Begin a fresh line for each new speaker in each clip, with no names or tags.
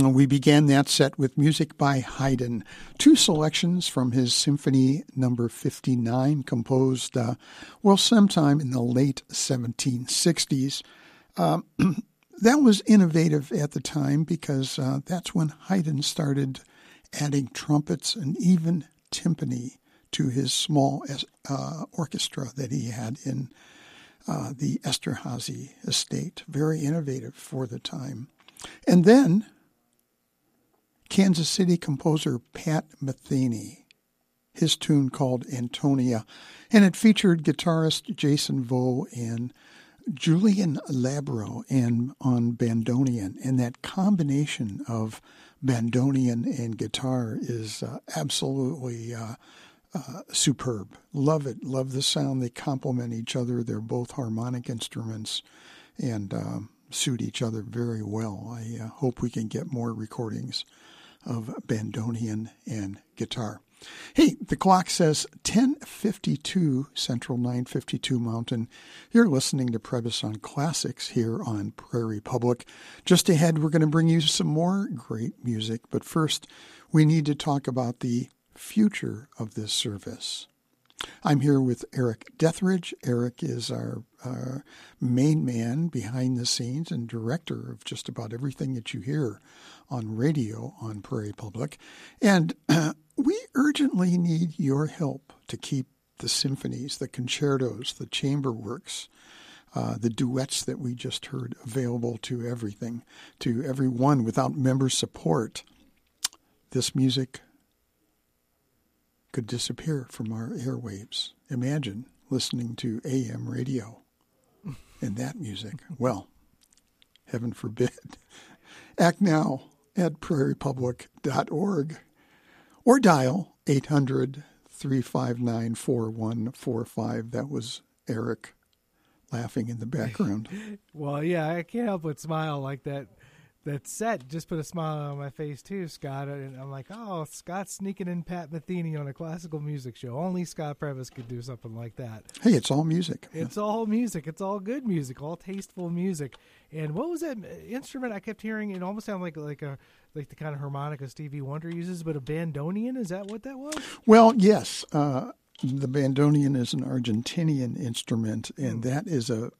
We began that set with music by Haydn, two selections from his Symphony Number 59, composed, sometime in the late 1760s. That was innovative at the time because that's when Haydn started adding trumpets and even timpani to his small orchestra that he had in the Esterházy estate. Very innovative for the time. And then Kansas City composer Pat Metheny, his tune called Antonia, and it featured guitarist Jason Vo and Julian Labro on bandoneon, and that combination of bandoneon and guitar is absolutely superb. Love it. Love the sound. They complement each other. They're both harmonic instruments and suit each other very well. I hope we can get more recordings of bandoneon and guitar. Hey, the clock says 10:52 Central, 9:52 Mountain. You're listening to Prebys on Classics here on Prairie Public. Just ahead, we're going to bring you some more great music. But first, we need to talk about the future of this service. I'm here with Eric Dethridge. Eric is our main man behind the scenes and director of just about everything that you hear on radio on Prairie Public. And we urgently need your help to keep the symphonies, the concertos, the chamber works, the duets that we just heard available to everyone. Without member support, this music could disappear from our airwaves. Imagine listening to AM radio and that music. Well, heaven forbid. Act now at prairiepublic.org or dial 800-359-4145. That was Eric laughing in the background.
Well, yeah, I can't help but smile like that. That set just put a smile on my face too, Scott. And I'm like, oh, Scott's sneaking in Pat Metheny on a classical music show. Only Scott Prebys could do something like that.
Hey, it's all music.
It's all music. It's all good music, all tasteful music. And what was that instrument I kept hearing? It almost sounded like the kind of harmonica Stevie Wonder uses, but a bandoneon. Is that what that was?
Well, yes. The bandoneon is an Argentinian instrument, and that is a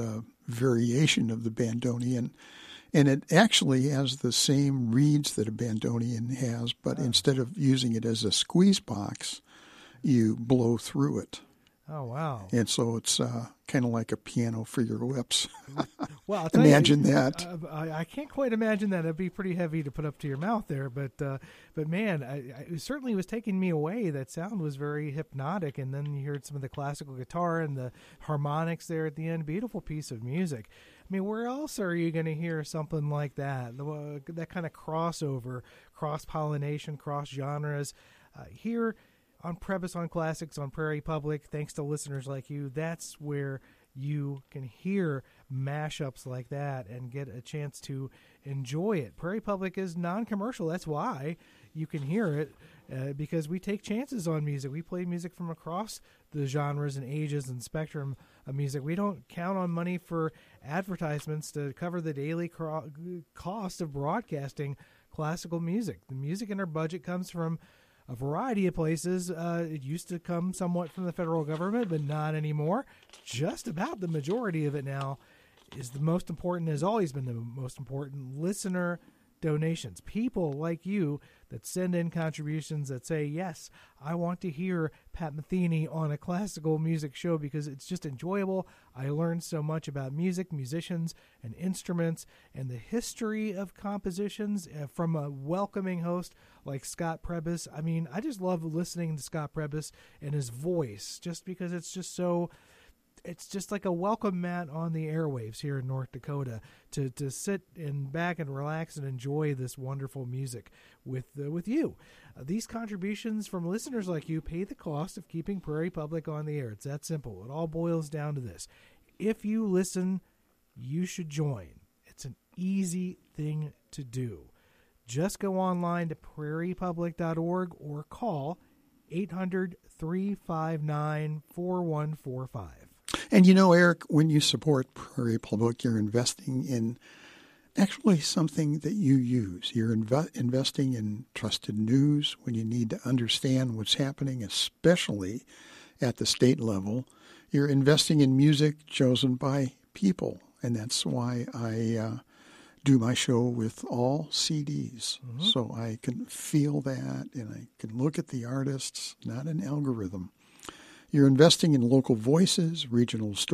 variation of the bandoneon. And it actually has the same reeds that a bandoneon has, but instead of using it as a squeeze box, you blow through it.
Oh, wow.
And so it's kind of like a piano for your lips.
Well, I'll
imagine that.
I can't quite imagine that. It'd be pretty heavy to put up to your mouth there. But man, it certainly was taking me away. That sound was very hypnotic. And then you heard some of the classical guitar and the harmonics there at the end. Beautiful piece of music. I mean, where else are you going to hear something like that? That kind of crossover, cross-pollination, cross-genres. Here on Prebys on Classics on Prairie Public, thanks to listeners like you, that's where you can hear mashups like that and get a chance to enjoy it. Prairie Public is non-commercial. That's why you can hear it, because we take chances on music. We play music from across the genres and ages and spectrum of music. We don't count on money for advertisements to cover the daily cost of broadcasting classical music. The music in our budget comes from a variety of places. It used to come somewhat from the federal government, but not anymore. Just about the majority of it now is the most important, has always been the most important, listener donations. People like you that send in contributions that say, yes, I want to hear Pat Metheny on a classical music show because it's just enjoyable. I learned so much about music, musicians, and instruments, and the history of compositions from a welcoming host like Scott Prebys. I mean, I just love listening to Scott Prebys and his voice just because it's just so... It's just like a welcome mat on the airwaves here in North Dakota to sit and back and relax and enjoy this wonderful music with you. These contributions from listeners like you pay the cost of keeping Prairie Public on the air. It's that simple. It all boils down to this. If you listen, you should join. It's an easy thing to do. Just go online to prairiepublic.org or call 800-359-4145.
And you know, Eric, when you support Prairie Public, you're investing in actually something that you use. You're investing in trusted news when you need to understand what's happening, especially at the state level. You're investing in music chosen by people, and that's why I do my show with all CDs, so I can feel that and I can look at the artists, not an algorithm. You're investing in local voices, regional stories.